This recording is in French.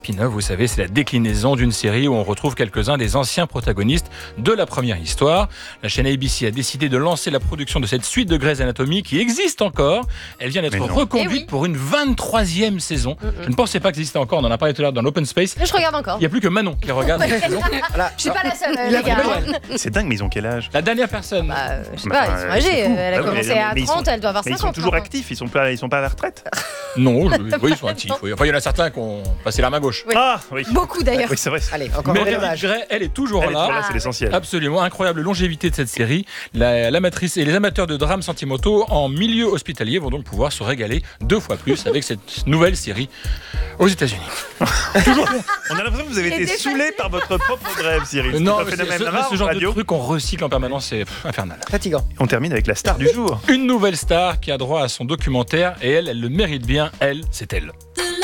Spin-off, vous savez, c'est la déclinaison d'une série où on retrouve quelques-uns des anciens protagonistes de la première histoire. La chaîne ABC a décidé de lancer la production de cette suite de Grey's Anatomy qui existe encore. Elle vient d'être reconduite pour une 23e saison. Je ne pensais pas que ça existait encore, on en a parlé tout à l'heure dans l'Open Space. Je regarde encore. Il n'y a plus que Manon qui regarde. Voilà. Je suis pas la seule, les gars. C'est dingue, mais ils ont quel âge? La dernière personne. Je sais pas, ils sont âgés. Elle a commencé à 30, elle doit avoir 50. Mais ils sont toujours actifs, ils sont pas à la retraite. Non, oui, ils sont actifs. Oui. Enfin, il y en a certains qui ont passé la main gauche. Oui. Ah, oui. Beaucoup d'ailleurs. Oui, c'est vrai. Allez, encore Mais un Grey, elle est toujours là. C'est l'essentiel. Absolument, incroyable longévité de cette série. L'amatrice et les amateurs de drames sentimentaux en milieu hospitalier vont donc pouvoir se régaler 2 fois plus avec cette nouvelle série aux États-Unis. On a l'impression que vous avez été saoulé par votre propre rêve, Cyril. Non, C'est un phénomène rare ce genre en radio. de truc qu'on recycle en permanence, c'est infernal. fatigant. On termine avec la star du jour. Une nouvelle star qui a droit à son documentaire et elle le mérite bien. Elle, c'est elle.